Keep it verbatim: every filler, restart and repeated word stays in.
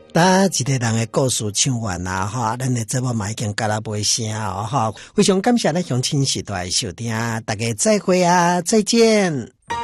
打一个人的故事唱完啦，哈，咱的节目嘛已经到了尾声哦，哈，非常感谢咱乡亲时代的收听，大家再会啊，再见。